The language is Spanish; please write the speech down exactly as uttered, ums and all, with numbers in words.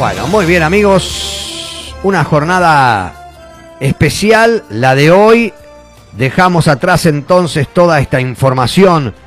Bueno, muy bien, amigos. Una jornada especial, la de hoy. Dejamos atrás entonces toda esta información